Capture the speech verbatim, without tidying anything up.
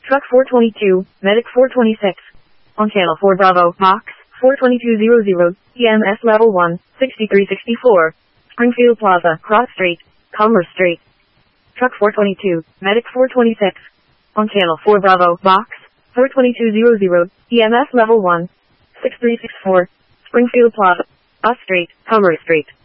Truck four twenty-two, Medic four twenty-six. On channel four Bravo, Box, four twenty-two hundred, E M S level one, sixty-three sixty-four. Springfield Plaza, Cross Street, Commerce Street. Truck four twenty-two, Medic four twenty-six. On channel four Bravo, Box, four twenty-two hundred, E M S level one, sixty-three sixty-four. Springfield Plaza, Us Street, Commerce Street.